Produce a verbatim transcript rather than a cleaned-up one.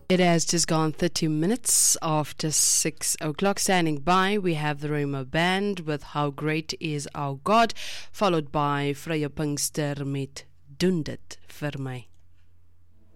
It has just gone thirty minutes after six o'clock. Standing by, we have the Rhema Band with How Great Is Our God, followed by Freya Pinkster met Doen Dit Vir My.